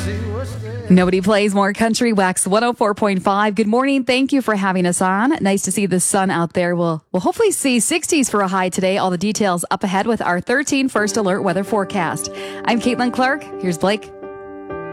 Nobody plays more country. Wax 104.5. Good morning. Thank you for having us on. Nice to see the sun out there. We'll hopefully see 60s for a high today. All the details up ahead with our 13 First Alert weather forecast. I'm Caitlin Clark. Here's Blake.